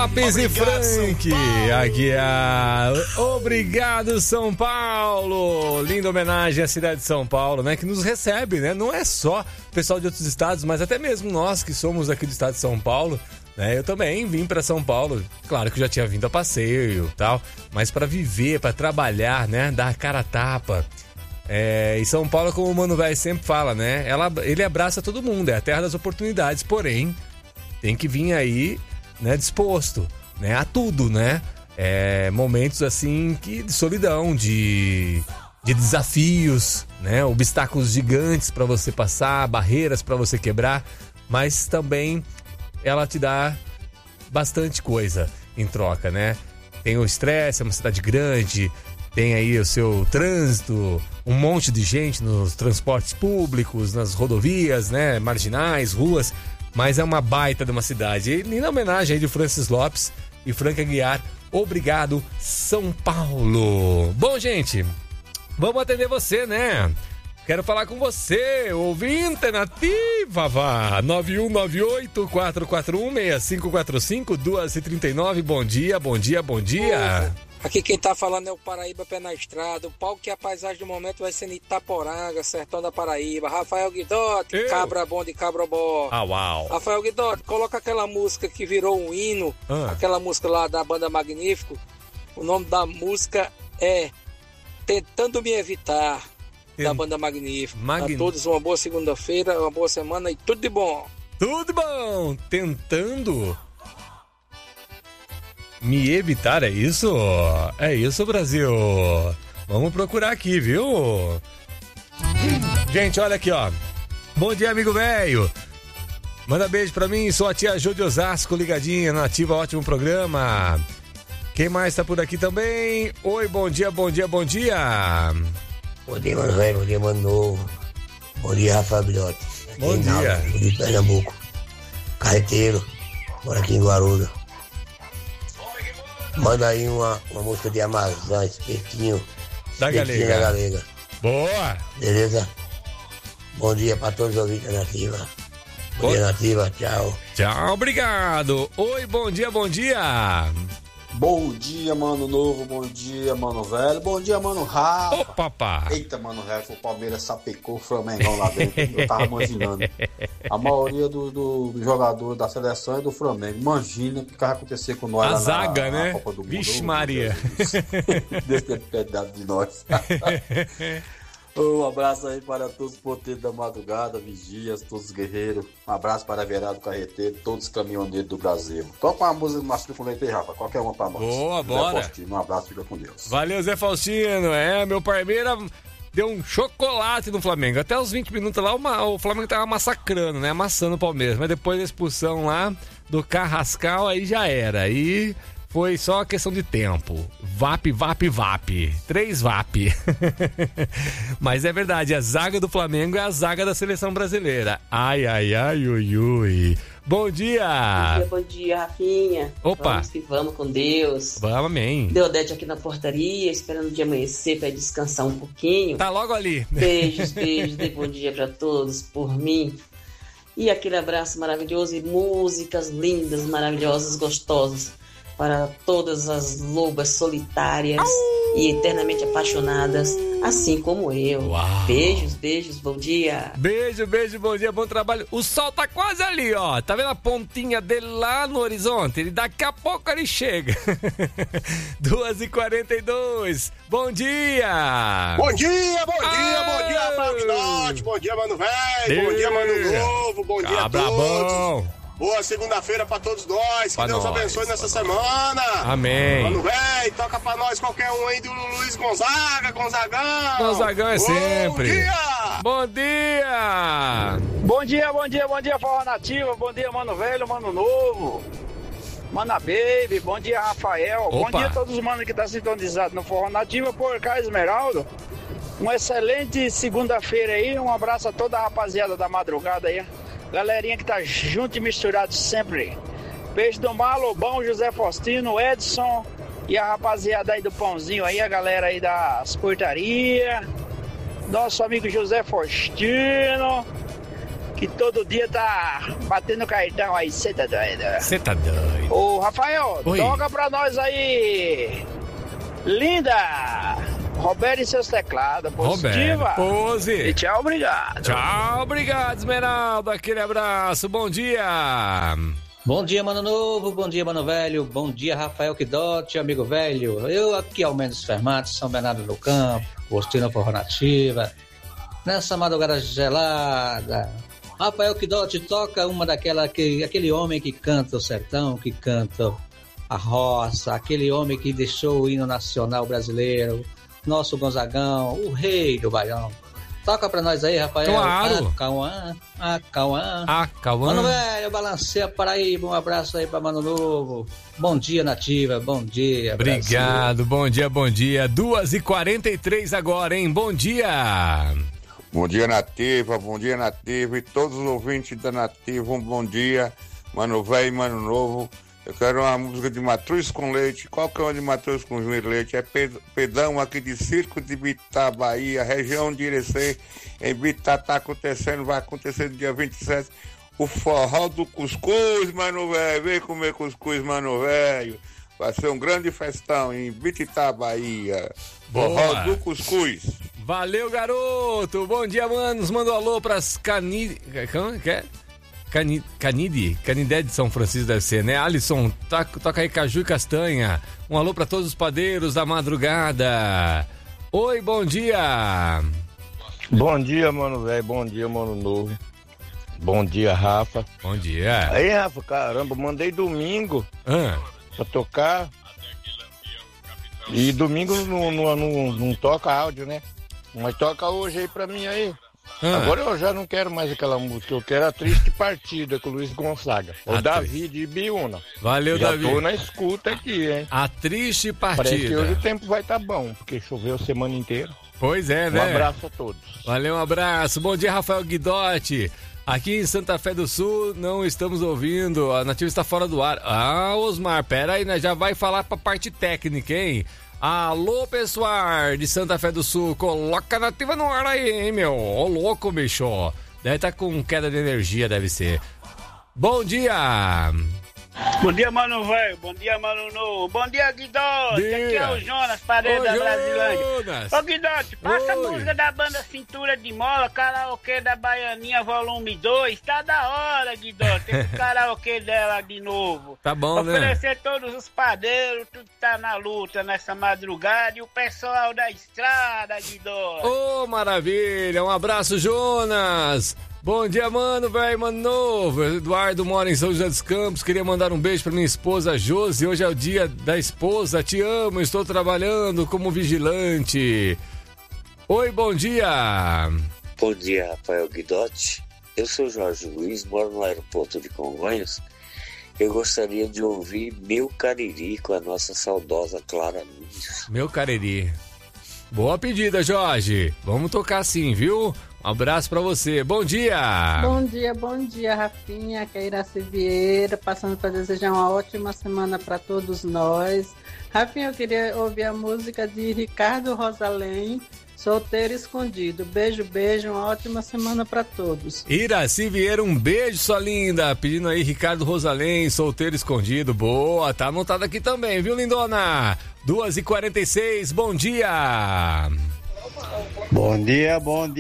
Lopes e Frank Aguiar. Obrigado, São Paulo. Linda homenagem à cidade de São Paulo, né? Que nos recebe, né? Não é só o pessoal de outros estados, mas até mesmo nós que somos aqui do estado de São Paulo, né? Eu também vim para São Paulo. Claro que eu já tinha vindo a passeio e tal, mas para viver, para trabalhar, né? Dar a cara a tapa. E São Paulo, como o Mano Velho sempre fala, né? Ele abraça todo mundo, é a terra das oportunidades, porém tem que vir aí, né, disposto, né, a tudo, né? Momentos assim de solidão, de desafios, né? Obstáculos gigantes para você passar, barreiras para você quebrar, mas também ela te dá bastante coisa em troca, né? Tem o estresse, é uma cidade grande, tem aí o seu trânsito, um monte de gente nos transportes públicos, nas rodovias, né, marginais, ruas. Mas é uma baita de uma cidade. E linda homenagem aí de Francis Lopes e Frank Aguiar. Obrigado, São Paulo. Bom, gente, vamos atender você, né? Quero falar com você, ouvinte nativa, vá. 9198-441-6545, 2h39. Bom dia, bom dia, bom dia. Aqui quem tá falando é o Paraíba Pé na Estrada. O palco que a paisagem do momento vai ser em Itaporanga, sertão da Paraíba. Rafael Guidotti, Cabra Bom de Cabrobó. Uau. Rafael Guidotti, coloca aquela música que virou um hino, aquela música lá da banda Magnífico. O nome da música é Tentando Me Evitar, da banda Magnífico. A todos uma boa segunda-feira, uma boa semana e tudo de bom. Tudo bom. Tentando me evitar, é isso? É isso, Brasil. Vamos procurar aqui, viu? Gente, olha aqui, ó. Bom dia, amigo velho. Manda beijo pra mim, sou a tia Jô de Osasco, ligadinha na Ativa, ótimo programa. Quem mais tá por aqui também? Oi, bom dia, bom dia, bom dia. Bom dia, mano velho, bom dia, mano novo. Bom dia, Rafael Bilhote. Bom dia. De Pernambuco. Carreteiro, moro aqui em Guarulhos. Manda aí uma música de Amazon, Espetinho da Galega. Boa! Beleza? Bom dia pra todos os ouvintes da Nativa. Bom dia, Nativa, tchau. Tchau, obrigado. Oi, bom dia, bom dia. Bom dia, mano novo, bom dia, mano velho, bom dia, mano Rafa. Ô, papá. Eita, mano Rafa, o Palmeiras sapecou o Flamengão lá dentro, eu tava imaginando. A maioria do jogador da seleção é do Flamengo. Imagina o que vai acontecer com nós a lá zaga, na né? Copa do Mundo. Vixe, Maria. Deus ter cuidado de nós. Um abraço aí para todos os poteiros da madrugada, vigias, todos os guerreiros. Um abraço para a Verado Carreteiro, todos os caminhoneiros do Brasil. Toca uma música do Mastro com Leite aí, Rafa. Qualquer uma para nós. Boa, bora. Zé Faustino, um abraço, fica com Deus. Valeu, Zé Faustino. Meu Palmeiras deu um chocolate no Flamengo. Até os 20 minutos lá, o Flamengo tava massacrando, né? Amassando o Palmeiras. Mas depois da expulsão lá do Carrascal, aí já era. Aí foi só uma questão de tempo. VAP. 3 VAP. Mas é verdade, a zaga do Flamengo é a zaga da seleção brasileira. Ai, ui, ui. Bom dia! Bom dia, Rafinha. Opa! Vamos que vamos com Deus. Vamos, amém. Deodete aqui na portaria, esperando o dia amanhecer para descansar um pouquinho. Tá logo ali. Beijos, dê bom dia para todos, por mim. E aquele abraço maravilhoso e músicas lindas, maravilhosas, gostosas para todas as lobas solitárias e eternamente apaixonadas, assim como eu. Uau. Beijos, bom dia. Beijo, bom dia, bom trabalho. O sol tá quase ali, ó. Tá vendo a pontinha dele lá no horizonte? Ele daqui a pouco ele chega. 2h42. Bom dia! Bom dia, Rafael Guidotti. Bom dia, mano velho. Bom dia, mano novo. Bom dia a todos. Bom. Boa segunda-feira pra todos nós. Que Deus abençoe nessa semana. Amém. Mano velho, toca pra nós qualquer um aí do Luiz Gonzaga, Gonzagão. Gonzagão é sempre. Bom dia. Bom dia. Bom dia, Forró Nativa. Bom dia, mano velho, mano novo. Mana Baby, bom dia, Rafael. Opa. Bom dia a todos os manos que estão sintonizados no Forró Nativa por cá, Esmeraldo. Uma excelente segunda-feira aí. Um abraço a toda a rapaziada da madrugada aí. Galerinha que tá junto e misturado sempre. Beijo do Malo, Bom, José Faustino, Edson e a rapaziada aí do Pãozinho aí, a galera aí das portarias. Nosso amigo José Faustino. que todo dia tá batendo cartão aí, cê tá doido. Você tá doido. Ô, Rafael, Oi. toca pra nós aí. Linda! Roberto e seus teclados, positiva. Roberto, pose. E tchau, obrigado. Tchau, obrigado, Esmeralda. Aquele abraço, bom dia. Bom dia, mano novo, bom dia, mano velho, bom dia, Rafael Quidote, amigo velho. Eu aqui, Almeida Fermatos, São Bernardo do Campo, Postina Forró Nativa, nessa madrugada gelada. Rafael Quidote toca uma aquele homem que canta o sertão, que canta a roça, aquele homem que deixou o hino nacional brasileiro, nosso Gonzagão, o rei do Baião. Toca pra nós aí, Rafael. Claro. Cauã. Cauã. Mano velho, balanceia Paraíba, um abraço aí pra Mano Novo. Bom dia, Nativa, bom dia, Obrigado, Brasil. bom dia. 2h43 agora, hein? Bom dia. Bom dia, Nativa, e todos os ouvintes da Nativa, um bom dia, Mano velho e Mano Novo. Eu quero uma música de Matruz com Leite. Qual que é uma de Matruz com Leite? É Pedão aqui de Circo de Bitá, Bahia, região de Irecê. Em Bitá tá acontecendo, vai acontecer no dia 27, o forró do cuscuz, mano velho. Vem comer cuscuz, mano velho. Vai ser um grande festão em Bitá, Bahia. Forró do cuscuz. Valeu, garoto. Bom dia, manos. Manda um alô pras Canidé de São Francisco deve ser, né? Alisson, toca aí caju e castanha. Um alô pra todos os padeiros da madrugada. Oi, bom dia. Bom dia, mano velho. Bom dia, mano novo. Bom dia, Rafa. Bom dia. Aí, Rafa, caramba, mandei domingo pra tocar. E domingo não toca áudio, né? Mas toca hoje aí pra mim aí. Agora eu já não quero mais aquela música, eu quero a Triste Partida com o Luiz Gonzaga. O Davi de Ibiúna. Valeu, já Davi. Já tô na escuta aqui, hein? A Triste Partida. Parece que hoje o tempo vai estar bom, porque choveu a semana inteira. Pois é, né? Um abraço a todos. Valeu, um abraço. Bom dia, Rafael Guidotti. Aqui em Santa Fé do Sul não estamos ouvindo, a Nativa está fora do ar. Ah, Osmar, pera aí, né? Já vai falar pra parte técnica, hein? Alô, pessoal de Santa Fé do Sul, coloca a Nativa no ar aí, hein, meu? Ô, louco, bicho. Deve estar com queda de energia, deve ser. Bom dia. Bom dia, mano velho. Bom dia, mano novo. Bom dia, Guidote. Aqui é o Jonas, paredes da Brasilândia. Ô, Guidote, passa a música da banda Cintura de Mola, karaokê da Baianinha, volume 2. Tá da hora, Guidote. Esse karaokê dela de novo. Tá bom, né? Oferecer todos os padeiros, tudo tá na luta nessa madrugada. E o pessoal da estrada, Guidote. Ô, maravilha. Um abraço, Jonas. Bom dia, mano, velho, mano novo. Eduardo mora em São José dos Campos. Queria mandar um beijo pra minha esposa Josi. Hoje é o dia da esposa. Te amo, estou trabalhando como vigilante. Oi, bom dia. Bom dia, Rafael Guidotti. Eu sou Jorge Luiz, moro no aeroporto de Congonhas. Eu gostaria de ouvir Meu Cariri com a nossa saudosa Clara Nunes. Meu Cariri. Boa pedida, Jorge. Vamos tocar sim, viu? Um abraço pra você. Bom dia! Bom dia, Rafinha, que é Iraci Vieira, passando para desejar uma ótima semana para todos nós. Rafinha, eu queria ouvir a música de Ricardo Rosalém, Solteiro Escondido. Beijo, uma ótima semana para todos. Iraci Vieira, um beijo, sua linda. Pedindo aí Ricardo Rosalém, Solteiro Escondido. Boa, tá anotado aqui também, viu, lindona? 2h46, bom dia! Bom dia,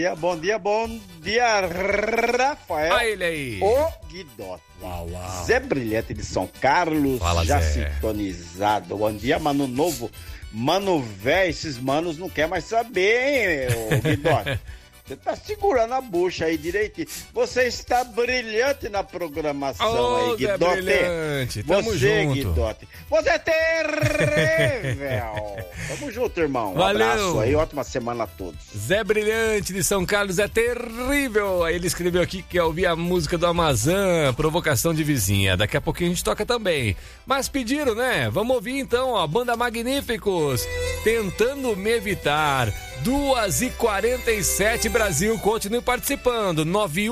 Rafael. Olha ele aí. O Guidote. Zé Brilhante de São Carlos. Fala, já Zé. Sintonizado. Bom dia, mano novo. Mano velho, esses manos não quer mais saber, hein, ô Guidote. Você tá segurando a bucha aí direitinho. Você está brilhante na programação aí, Guidote. Zé Brilhante, tamo você, junto. Guidote. Você é terrível. Tamo junto, irmão. Um Valeu. abraço aí, ótima semana a todos. Zé Brilhante de São Carlos é terrível. Aí ele escreveu aqui que quer ouvir a música do Amazon, Provocação de Vizinha. Daqui a pouquinho a gente toca também. Mas pediram, né? Vamos ouvir então, ó, Banda Magníficos, Tentando Me Evitar. 2h47, Brasil, continue participando. 91